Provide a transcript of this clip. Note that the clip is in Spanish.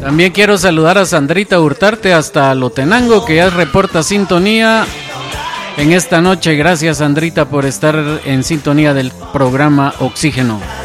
También quiero saludar a Sandrita Hurtarte hasta Lotenango, que ya reporta sintonía en esta noche. Gracias, Sandrita, por estar en sintonía del programa Oxígeno.